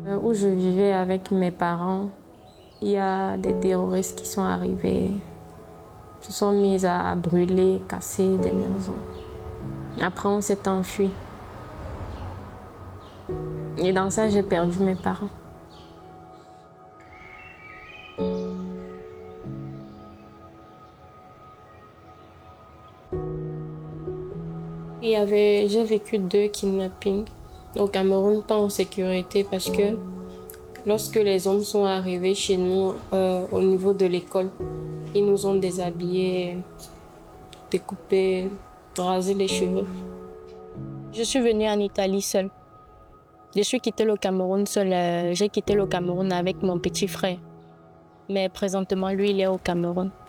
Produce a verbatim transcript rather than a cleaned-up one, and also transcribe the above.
Euh, Où je vivais avec mes parents, il y a des terroristes qui sont arrivés, se sont mis à brûler, casser des maisons. Après, on s'est enfui. Et dans ça, j'ai perdu mes parents. Il y avait, j'ai vécu deux kidnappings au Cameroun, pas en sécurité, parce que lorsque les hommes sont arrivés chez nous, euh, au niveau de l'école, ils nous ont déshabillés, découpés, rasé les cheveux. Je suis venue en Italie seule. Je suis quitté le Cameroun seule. Euh, j'ai quitté le Cameroun avec mon petit frère. Mais présentement, lui, il est au Cameroun.